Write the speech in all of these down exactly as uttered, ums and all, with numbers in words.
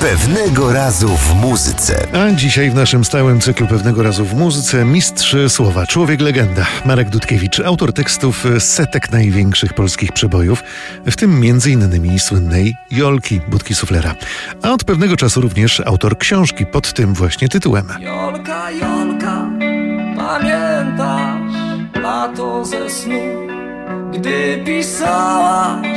Pewnego razu w muzyce. A dzisiaj w naszym stałym cyklu Pewnego razu w muzyce mistrz słowa, człowiek legenda, Marek Dudkiewicz, autor tekstów setek największych polskich przebojów, w tym między innymi słynnej Jolki Budki Suflera. A od pewnego czasu również autor książki pod tym właśnie tytułem. Jolka, Jolka, pamiętasz lato ze snu, gdy pisałaś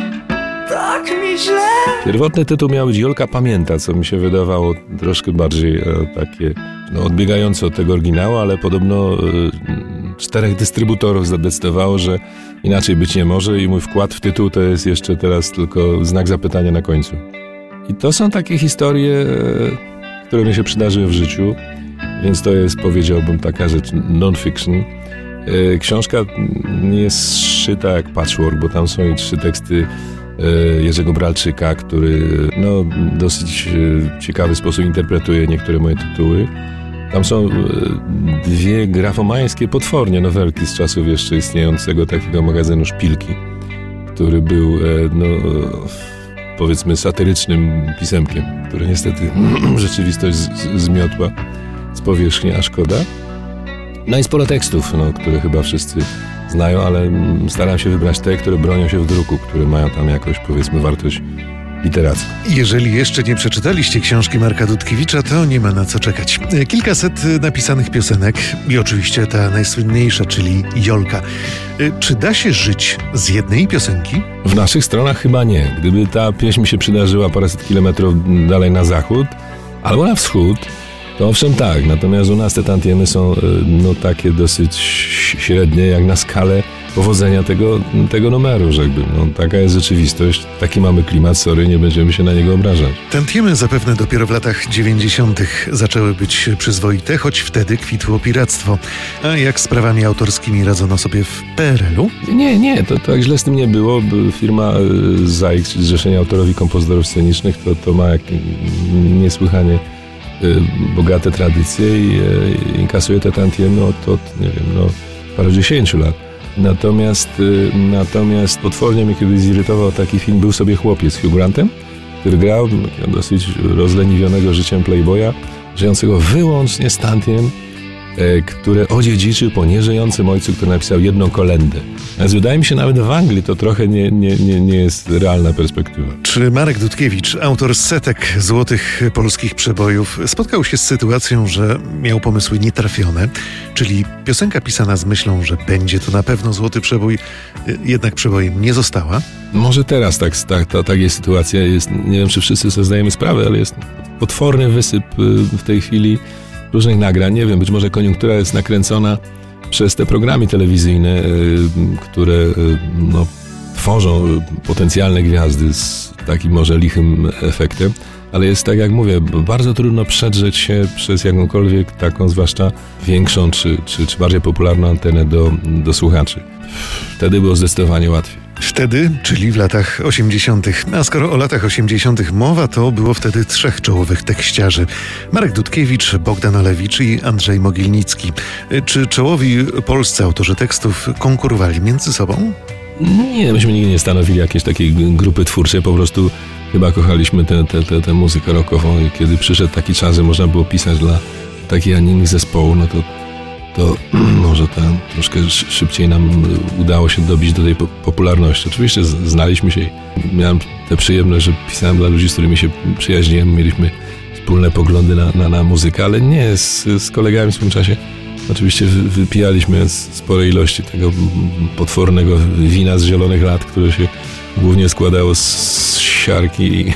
tak mi źle. Pierwotny tytuł miał być Jolka pamięta, co mi się wydawało troszkę bardziej e, takie no, odbiegające od tego oryginału, ale podobno e, czterech dystrybutorów zadecydowało, że inaczej być nie może i mój wkład w tytuł to jest jeszcze teraz tylko znak zapytania na końcu. I to są takie historie, e, które mi się przydarzyły w życiu, więc to jest, powiedziałbym, taka rzecz non-fiction. E, książka nie jest szyta jak patchwork, bo tam są i trzy teksty Jerzego Bralczyka, który no, dosyć ciekawy sposób interpretuje niektóre moje tytuły. Tam są dwie grafomańskie potwornie nowelki z czasów jeszcze istniejącego takiego magazynu Szpilki, który był no, powiedzmy satyrycznym pisemkiem, który niestety rzeczywistość zmiotła z powierzchni, a szkoda. No i sporo tekstów, no, które chyba wszyscy znają, ale staram się wybrać te, które bronią się w druku, które mają tam jakąś, powiedzmy, wartość literacką. Jeżeli jeszcze nie przeczytaliście książki Marka Dudkiewicza, to nie ma na co czekać. Kilkaset napisanych piosenek i oczywiście ta najsłynniejsza, czyli Jolka. Czy da się żyć z jednej piosenki? W naszych stronach chyba nie. Gdyby ta pieśń mi się przydarzyła paręset kilometrów dalej na zachód albo na wschód, to owszem tak, natomiast u nas te tantiemy są no, takie dosyć średnie, jak na skalę powodzenia tego, tego numeru, rzekłbym. No, taka jest rzeczywistość, taki mamy klimat, sorry, nie będziemy się na niego obrażać. Tantiemy zapewne dopiero w latach dziewięćdziesiątych zaczęły być przyzwoite, choć wtedy kwitło piractwo. A jak z prawami autorskimi radzono sobie w P R L u? Nie, nie, to tak źle z tym nie było. Firma Z A I K, czyli Zrzeszenie Autorów i Kompozytorów Scenicznych, to, to ma jak niesłychanie bogate tradycje i e, inkasuje te tantiemy od, od, nie wiem, no, parudziesięciu lat. Natomiast, e, natomiast potwornie mnie kiedyś zirytował taki film Był sobie chłopiec z Hugh Grantem, który grał dosyć rozleniwionego życiem playboya, żyjącego wyłącznie z tantiem, e, które odziedziczył po nieżyjącym ojcu, który napisał jedną kolędę. Więc wydaje mi się, nawet w Anglii to trochę nie, nie, nie, nie jest realna perspektywa. Czy Marek Dudkiewicz, autor setek złotych polskich przebojów, spotkał się z sytuacją, że miał pomysły nietrafione, czyli piosenka pisana z myślą, że będzie to na pewno złoty przebój, jednak przebojem nie została? Może teraz tak, tak, ta, tak jest sytuacja. Jest, nie wiem, czy wszyscy sobie zdajemy sprawę, ale jest potworny wysyp w tej chwili różnych nagrań. Nie wiem, być może koniunktura jest nakręcona przez te programy telewizyjne, które no, tworzą potencjalne gwiazdy z takim może lichym efektem, ale jest tak jak mówię, bardzo trudno przedrzeć się przez jakąkolwiek taką, zwłaszcza większą czy, czy, czy bardziej popularną antenę do, do słuchaczy. Wtedy było zdecydowanie łatwiej. Wtedy, czyli w latach osiemdziesiątych. A skoro o latach osiemdziesiątych mowa, to było wtedy trzech czołowych tekściarzy. Marek Dudkiewicz, Bogdan Olewicz i Andrzej Mogilnicki. Czy czołowi polscy autorzy tekstów konkurowali między sobą? Nie, myśmy nigdy nie stanowili jakiejś takiej grupy twórczej, po prostu chyba kochaliśmy tę te, te, te muzykę rockową i kiedy przyszedł taki czas, że można było pisać dla takich, a nie innych zespołu, no to to może tam troszkę szybciej nam udało się dobić do tej popularności. Oczywiście znaliśmy się i miałem tę przyjemność, że pisałem dla ludzi, z którymi się przyjaźniłem, mieliśmy wspólne poglądy na, na, na muzykę, ale nie, z, z kolegami w swym czasie oczywiście wypijaliśmy spore ilości tego potwornego wina z zielonych lat, które się głównie składało z siarki i,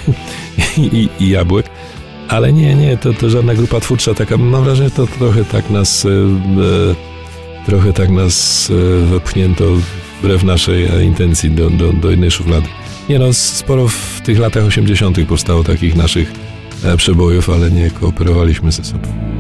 i, i jabłek. Ale nie, nie, to, to żadna grupa twórcza taka, mam wrażenie, to trochę tak nas e, trochę tak nas e, wepchnięto wbrew naszej intencji do, do, do jednej szuflady. Nie no, sporo w tych latach osiemdziesiątych powstało takich naszych e, przebojów, ale nie kooperowaliśmy ze sobą.